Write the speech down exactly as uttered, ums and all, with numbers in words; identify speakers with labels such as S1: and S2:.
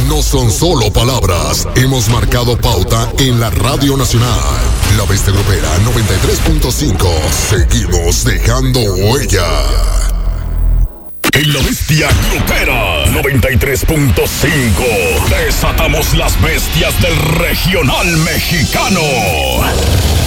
S1: no son solo palabras. Hemos marcado pauta en la Radio Nacional. La Bestia Grupera noventa y tres punto cinco. Seguimos dejando huella.
S2: En La Bestia Grupera noventa y tres punto cinco desatamos las bestias del regional mexicano.